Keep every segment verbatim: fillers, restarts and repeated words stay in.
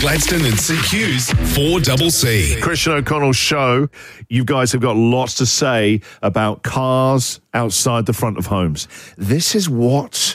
Gladstone and C Q's four C C. Christian O'Connell's show. You guys have got lots to say about cars outside the front of homes. This is what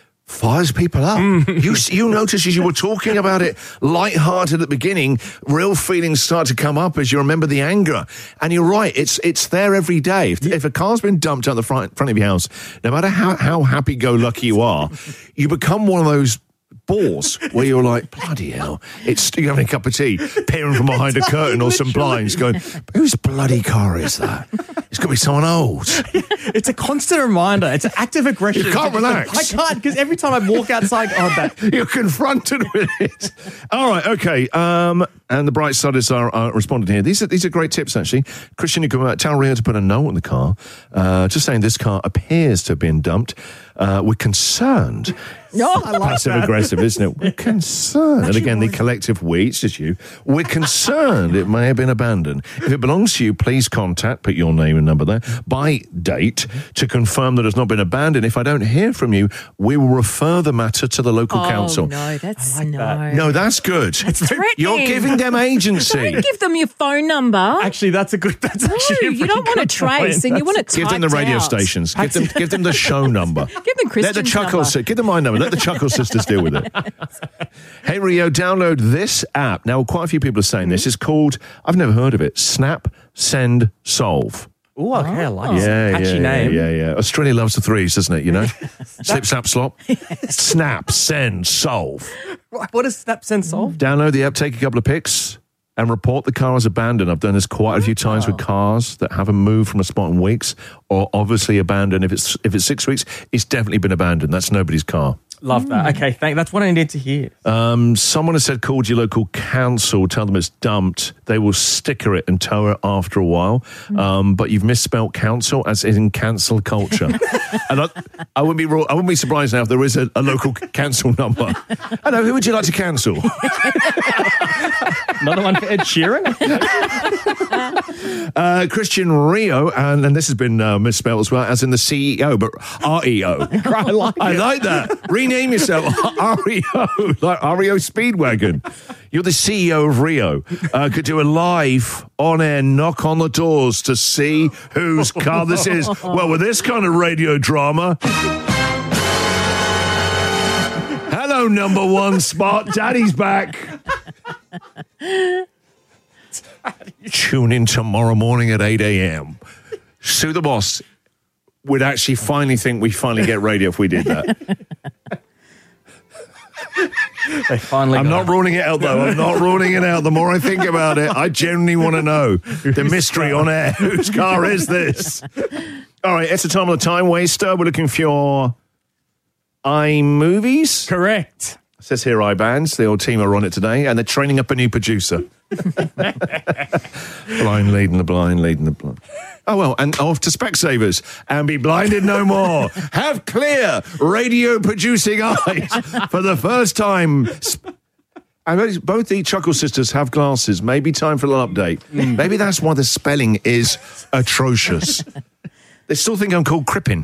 fires people up. you you notice as you were talking about it, light-hearted at the beginning, real feelings start to come up as you remember the anger. And you're right, it's it's there every day. If, if a car's been dumped out the front, front of your house, no matter how, how happy-go-lucky you are, you become one of those bores where you're like, bloody hell, it's you're having a cup of tea, peering from behind a curtain or some blinds going, whose bloody car is that? It's got to be someone old. It's a constant reminder. It's an active aggression. You can't relax. I can't, because every time I walk outside, oh, that. You're confronted with it. All right, okay. Um, and the bright side is are, are responding here. These are these are great tips, actually. Christian, you can uh, tell Rio to put a note in the car, uh, just saying this car appears to have been dumped. Uh, we're concerned. No, I like Passive that. aggressive, isn't it? We're concerned. And again, the collective we, it's just you. We're concerned it may have been abandoned. If it belongs to you, please contact, put your name and number there, by date to confirm that it's not been abandoned. If I don't hear from you, we will refer the matter to the local oh, council. no, that's like no. that. No, that's good. Threatening. You're giving them agency. Don't give them your phone number. Actually, that's a good. That's no, actually a you don't pretty want to good trace, point. and you That's- want to Give them the radio out. stations. Give them, give them the show number. Give them Christian's Let the Chuckle number. si- Give them my number. Let the Chuckle sisters deal with it. Hey, Rio, download this app. Now, quite a few people are saying this. It's called, I've never heard of it, Snap, Send, Solve. Oh, okay, I like it. Yeah, Catchy yeah, name. yeah, yeah. Australia loves the threes, doesn't it, you know? Slip, snap, slop. Snap, Send, Solve. What what does Snap Send solve? Download the app, take a couple of pics, and report the car as abandoned. I've done this quite a few times with cars that haven't moved from a spot in weeks, or obviously abandoned. If it's if it's six weeks, it's definitely been abandoned. That's nobody's car. Love that. Okay, thank. That's what I need to hear. Um, someone has said, called your local council, tell them it's dumped. They will sticker it and tow it after a while. Um, but you've misspelt council as in cancel culture. And I, I wouldn't be raw, I wouldn't be surprised now if there is a, a local council number. Hello, who would you like to cancel? Another one for Ed Sheeran. Uh, Christian Rio, and, and this has been uh, misspelled as well, as in the C E O, but R E O. I like I it. like that. Rename yourself R E O, like R E O Speedwagon. You're the C E O of Rio. Uh, could do a live on-air knock on the doors to see whose car this is. Well, with this kind of radio drama. Hello, number one spot. Daddy's back. Tune in tomorrow morning at eight a.m. Sue the Boss would actually finally think we finally get radio if we did that. They finally. I'm got not it. ruling it out, though. I'm not ruling it out. The more I think about it, I genuinely want to know the mystery on air. Whose car is this? All right, it's a time of the time waster. We're looking for your iMovies. Correct. It says here iBands. The old team are on it today, and they're training up a new producer. Blind leading the blind, leading the blind. Oh, well, and off to Specsavers and be blinded no more. Have clear radio producing eyes for the first time. And both the Chuckle sisters have glasses. Maybe time for a little update. Maybe that's why the spelling is atrocious. They still think I'm called Crippen.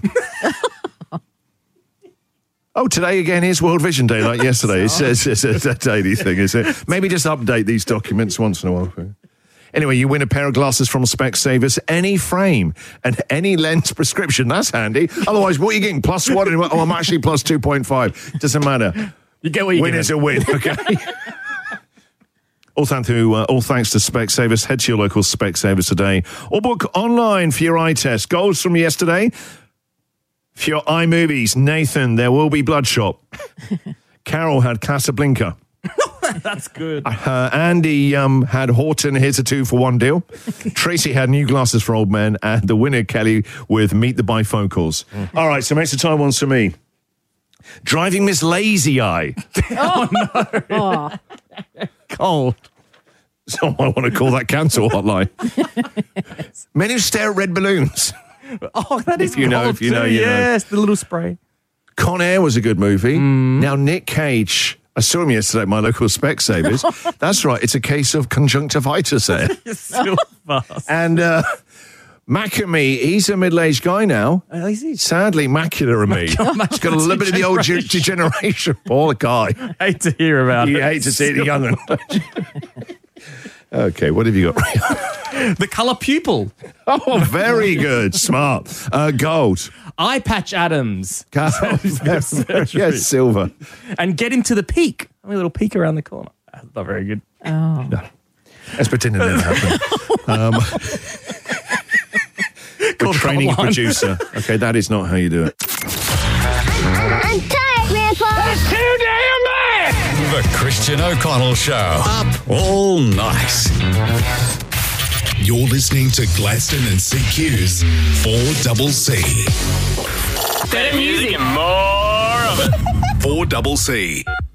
Oh, today again is World Vision Day, like yesterday. It's, it's, it's, it's a daily thing, is it? Maybe just update these documents once in a while. Anyway, you win a pair of glasses from Specsavers, any frame and any lens prescription. That's handy. Otherwise, what are you getting? Plus one? Oh, I'm actually plus two point five. Doesn't matter. You get what you win get. is a win, okay? All, thank to, uh, all thanks to Specsavers. Head to your local Specsavers today or book online for your eye test. Goals from yesterday. For your iMovies, Nathan, There Will Be Bloodshot. Carol had Casablanca. That's good. Uh, Andy um, had Horton, Here's a Two for One Deal. Tracy had New Glasses for Old Men. And the winner, Kelly, with Meet the Bifocals. Mm. All right, so makes the time ones for me. Driving Miss Lazy Eye. Oh, no. Oh. Cold. Someone want to call that cancel hotline. Yes. Men who stare at red balloons. Oh, that is If you know, cold if you know, too. you know. Yes, the little spray. Con Air was a good movie. Mm. Now, Nick Cage, I saw him yesterday at my local Specsavers. That's right, it's a case of conjunctivitis there. You're so fast. And uh, Mac-a-me, he's a middle-aged guy now. Oh, is he? Sadly, Macular-a-me. He's got a little bit of the old ge- degeneration. Poor guy. Hate to hear about You it. hate to see the young one. Okay, what have you got? The colour pupil. Oh, very good. Smart. Uh, gold. Eye patch Adams. Gold. Yes, silver. And get him to the peak. I mean, a little peak around the corner. That's not very good. Oh. No. Let's pretend it never happened. Um, we're Call the training a hotline. producer. Okay, that is not how you do it. I'm tired, Grandpa. That's too damn bad. The Christian O'Connell Show. Up all night. You're listening to Gladstone and C Q's four double C. Better music and more of it. four double C.